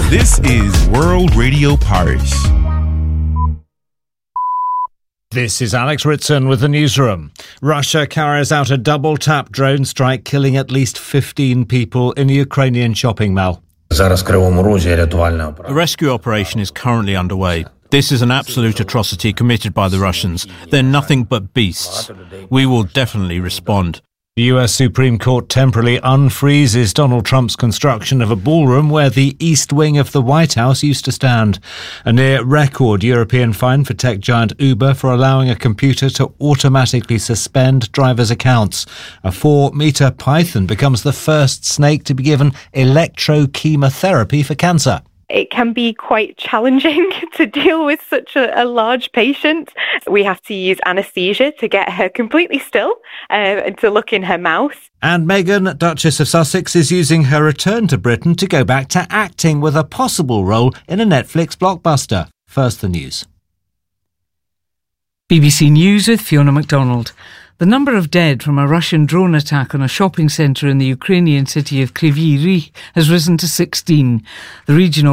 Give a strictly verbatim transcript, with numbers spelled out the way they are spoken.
This is World Radio Paris. This is Alex Ritson with the newsroom. Russia carries out a double-tap drone strike, killing at least fifteen people in a Ukrainian shopping mall. A rescue operation is currently underway. This is an absolute atrocity committed by the Russians. They're nothing but beasts. We will definitely respond. The U S Supreme Court temporarily unfreezes Donald Trump's construction of a ballroom where the east wing of the White House used to stand. A near-record European fine for tech giant Uber for allowing a computer to automatically suspend drivers' accounts. A four-metre python becomes the first snake to be given electrochemotherapy for cancer. It can be quite challenging to deal with such a, a large patient. We have to use anaesthesia to get her completely still uh, and to look in her mouth. And Meghan, Duchess of Sussex, is using her return to Britain to go back to acting with a possible role in a Netflix blockbuster. First, the news. B B C News with Fiona MacDonald. The number of dead from a Russian drone attack on a shopping centre in the Ukrainian city of Kryvyi Rih has risen to sixteen. The regional